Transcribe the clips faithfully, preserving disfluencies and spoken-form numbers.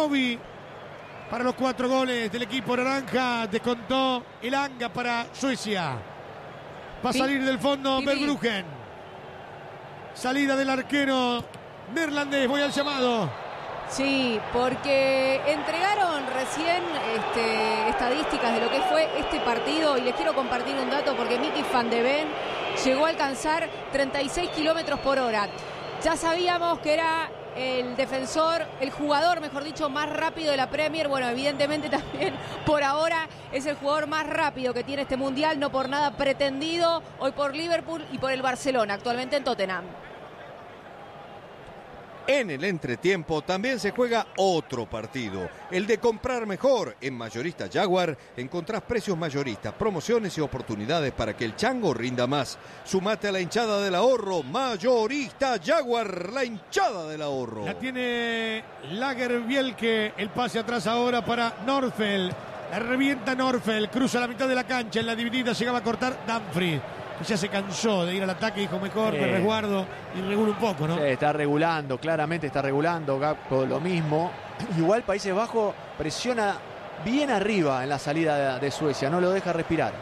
Brobbey para los cuatro goles del equipo naranja. Descontó Elanga para Suecia. Va a salir del fondo Verbruggen. Salida del arquero neerlandés. Voy al llamado. Sí, porque entregaron recién este, estadísticas de lo que fue este partido y les quiero compartir un dato porque Mickey van de Ven llegó a alcanzar treinta y seis kilómetros por hora. Ya sabíamos que era el defensor, el jugador, mejor dicho, más rápido de la Premier. Bueno, evidentemente también por ahora es el jugador más rápido que tiene este Mundial, no por nada pretendido hoy por Liverpool y por el Barcelona, actualmente en Tottenham. En el entretiempo también se juega otro partido, el de comprar mejor. En Mayorista Jaguar encontrás precios mayoristas, promociones y oportunidades para que el chango rinda más. Sumate a la hinchada del ahorro, Mayorista Jaguar, la hinchada del ahorro. La tiene Lagerbielke, el pase atrás ahora para Norfeld. La revienta Norfeld, cruza la mitad de la cancha, en la dividida llegaba a cortar Dumfries. Ya se cansó de ir al ataque, dijo mejor, me resguardo y regulo un poco, ¿no? Sí, está regulando, claramente está regulando. Gakpo lo mismo. Igual Países Bajos presiona bien arriba en la salida de Suecia, no lo deja respirar.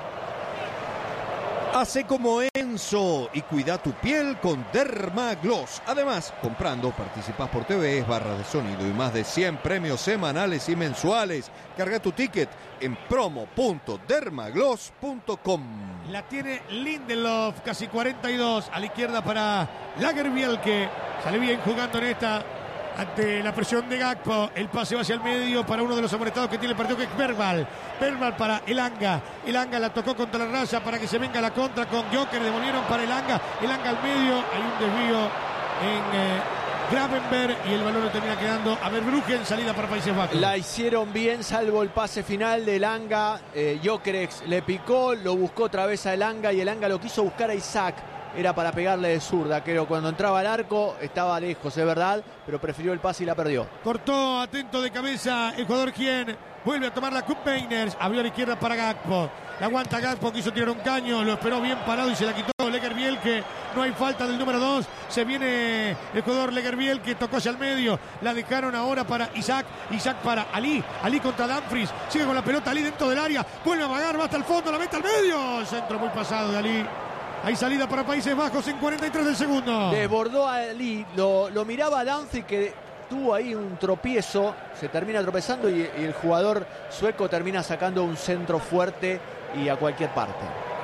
Hace como Enzo y cuida tu piel con Dermagloss. Además, comprando participás por T V, barras de sonido y más de cien premios semanales y mensuales. Carga tu ticket en promo punto dermagloss punto com. La tiene Lindelof, casi cuarenta y dos, a la izquierda para Lagerbielke. Sale bien jugando en esta ante la presión de Gakpo. El pase va hacia el medio para uno de los amonestados que tiene el partido, que es Bergvall. Bergvall para Elanga. Elanga la tocó contra la raya para que se venga la contra con Joker. Devolvieron para Elanga. Elanga al medio. Hay un desvío en eh, Gravenberg y el balón lo termina quedando a Verbruggen. Salida para Países Bajos. La hicieron bien, salvo el pase final de Elanga. Eh, Jokerex le picó, lo buscó otra vez a Elanga y Elanga lo quiso buscar a Isaac. Era para pegarle de zurda, creo. Cuando entraba al arco estaba lejos, es verdad, pero prefirió el pase y la perdió. Cortó, atento de cabeza el jugador quien vuelve a tomar la Cup Mainers. Abrió a la izquierda para Gakpo. La aguanta Gakpo, quiso tirar un caño, lo esperó bien parado y se la quitó Lagerbielke. No hay falta del número dos. Se viene el jugador Lagerbielke, tocó hacia el medio. La dejaron ahora para Isaac. Isaac para Ali. Ali contra Dumfries. Sigue con la pelota Ali dentro del área. Vuelve a vagar, va hasta el fondo, la mete al medio. Centro muy pasado de Ali. Hay salida para Países Bajos en cuarenta y tres del segundo. Desbordó a Ali, lo, lo miraba a Danzig que tuvo ahí un tropiezo, se termina tropezando y, y el jugador sueco termina sacando un centro fuerte y a cualquier parte.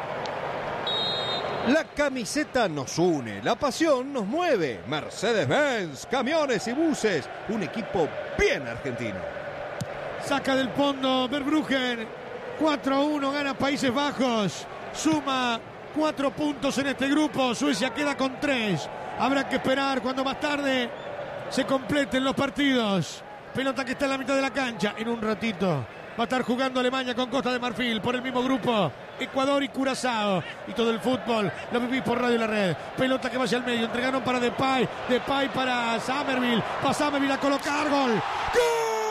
La camiseta nos une, la pasión nos mueve. Mercedes-Benz, camiones y buses, un equipo bien argentino. Saca del fondo Verbruggen. cuatro a uno gana Países Bajos. Suma cuatro puntos en este grupo. Suecia queda con tres. Habrá que esperar cuando más tarde se completen los partidos. Pelota que está en la mitad de la cancha. En un ratito va a estar jugando Alemania con Costa de Marfil por el mismo grupo. Ecuador y Curazao. Y todo el fútbol lo vivís por Radio La Red. Pelota que va hacia el medio. Entregaron para Depay. Depay para Summerville. Para Summerville a colocar. Gol. ¡Gol!